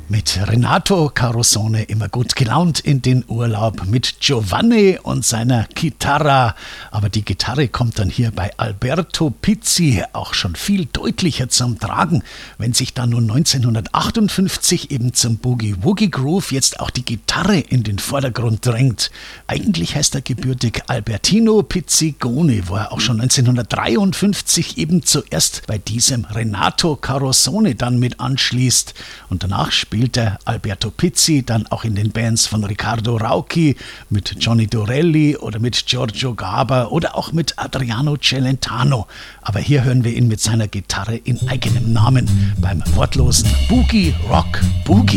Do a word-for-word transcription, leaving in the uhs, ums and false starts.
Mit Renato Carosone immer gut gelaunt in den Urlaub, mit Giovanni und seiner Gitarra. Aber die Gitarre kommt dann hier bei Alberto Pizzi auch schon viel deutlicher zum Tragen, wenn sich dann nun neunzehnhundertachtundfünfzig eben zum Boogie-Woogie Groove jetzt auch die Gitarre in den Vordergrund drängt. Eigentlich heißt er gebürtig Albertino Pizzigoni, wo er auch schon neunzehnhundertdreiundfünfzig eben zuerst bei diesem Renato Carosone dann mit anschließt. Und danach spielt der Alberto Pizzi dann auch in den Bands von Riccardo Rauchi, mit Johnny Dorelli oder mit Giorgio Gaber oder auch mit Adriano Celentano. Aber hier hören wir ihn mit seiner Gitarre in eigenem Namen beim wortlosen Boogie Rock Boogie.